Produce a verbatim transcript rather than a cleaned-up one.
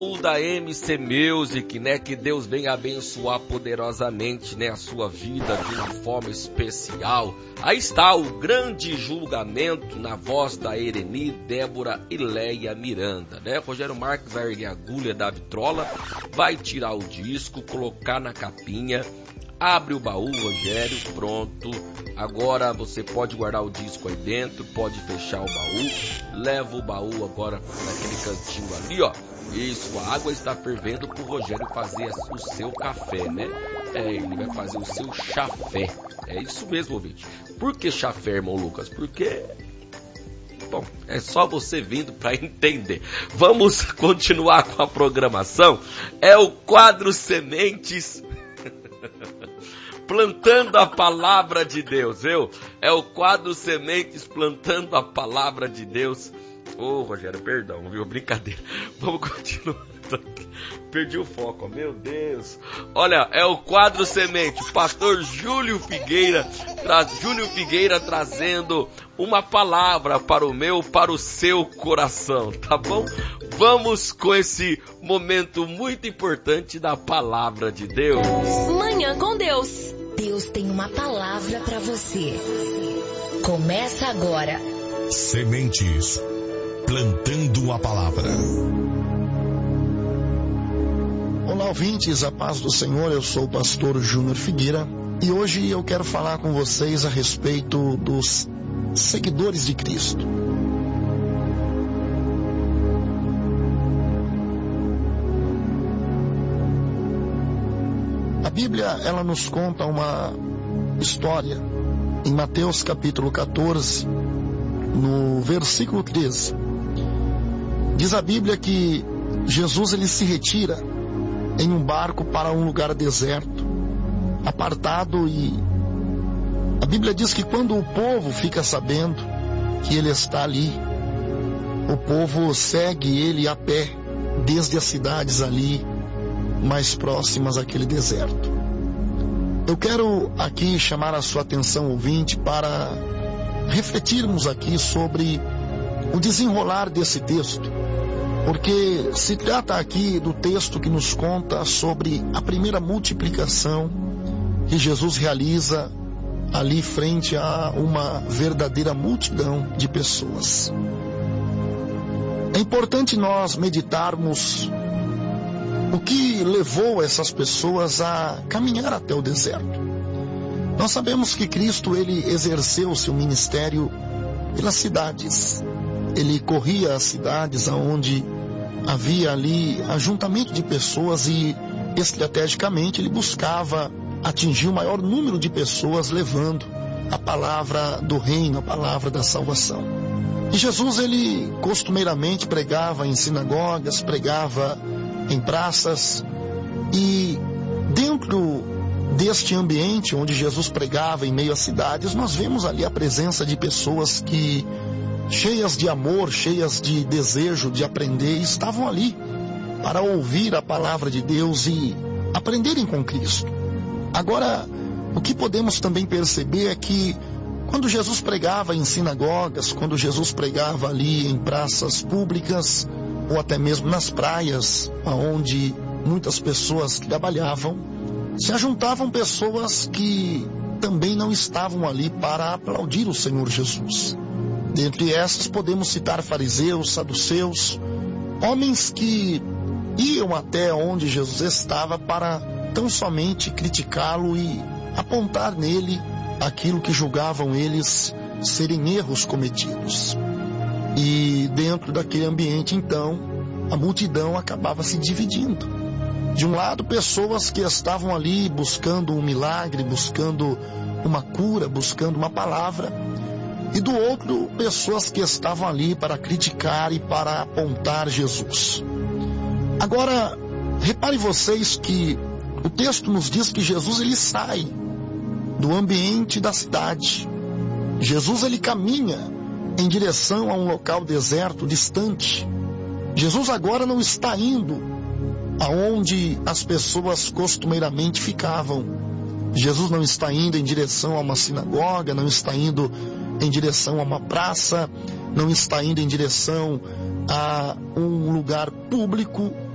Da M C Music, né? Que Deus venha abençoar poderosamente, né, a sua vida de uma forma especial. Aí está o grande julgamento na voz da Ereni, Débora e Leia Miranda, né? Rogério Marques vai erguer a agulha da vitrola, vai tirar o disco, colocar na capinha, abre o baú, Rogério, pronto. Agora você pode guardar o disco aí dentro, pode fechar o baú, leva o baú agora naquele cantinho ali, ó. Isso, a água está fervendo pro Rogério fazer o seu café, né? É, ele vai fazer o seu chafé. É isso mesmo, ouvinte. Por que chafé, irmão Lucas? Porque... Bom, é só você vindo para entender. Vamos continuar com a programação. É o quadro Sementes... Plantando a palavra de Deus, viu? É o quadro Sementes Plantando a Palavra de Deus. Ô, oh, Rogério, perdão, viu? Brincadeira. Vamos continuar. Perdi o foco, meu Deus. Olha, é o quadro Semente. O pastor Júlio Figueira, tra... Júlio Figueira trazendo uma palavra para o meu, para o seu coração, tá bom? Vamos com esse momento muito importante da palavra de Deus. Manhã com Deus. Deus tem uma palavra para você. Começa agora. Sementes. Plantando a palavra. Olá, ouvintes, a paz do Senhor. Eu sou o pastor Júnior Figueira e hoje eu quero falar com vocês a respeito dos seguidores de Cristo. A Bíblia, ela nos conta uma história em Mateus capítulo quatorze, no versículo treze. Diz a Bíblia que Jesus ele se retira em um barco para um lugar deserto, apartado, e a Bíblia diz que quando o povo fica sabendo que ele está ali, o povo segue ele a pé desde as cidades ali mais próximas àquele deserto. Eu quero aqui chamar a sua atenção, ouvinte, para refletirmos aqui sobre o desenrolar desse texto, porque se trata aqui do texto que nos conta sobre a primeira multiplicação que Jesus realiza ali frente a uma verdadeira multidão de pessoas. É importante nós meditarmos o que levou essas pessoas a caminhar até o deserto. Nós sabemos que Cristo ele exerceu seu ministério pelas cidades. Ele corria as cidades onde havia ali ajuntamento de pessoas e estrategicamente ele buscava atingir o maior número de pessoas levando a palavra do reino, a palavra da salvação. E Jesus ele costumeiramente pregava em sinagogas, pregava em praças, e dentro deste ambiente onde Jesus pregava em meio às cidades, nós vemos ali a presença de pessoas que, cheias de amor, cheias de desejo de aprender, estavam ali para ouvir a palavra de Deus e aprenderem com Cristo. Agora, o que podemos também perceber é que quando Jesus pregava em sinagogas, quando Jesus pregava ali em praças públicas, ou até mesmo nas praias, onde muitas pessoas trabalhavam, se ajuntavam pessoas que também não estavam ali para aplaudir o Senhor Jesus. Dentre essas podemos citar fariseus, saduceus, homens que iam até onde Jesus estava para tão somente criticá-lo e apontar nele aquilo que julgavam eles serem erros cometidos. E dentro daquele ambiente, então, a multidão acabava se dividindo. De um lado, pessoas que estavam ali buscando um milagre, buscando uma cura, buscando uma palavra. E do outro, pessoas que estavam ali para criticar e para apontar Jesus. Agora, repare vocês que o texto nos diz que Jesus ele sai do ambiente da cidade. Jesus ele caminha em direção a um local deserto, distante. Jesus agora não está indo aonde as pessoas costumeiramente ficavam. Jesus não está indo em direção a uma sinagoga, não está indo em direção a uma praça, não está indo em direção a um lugar público,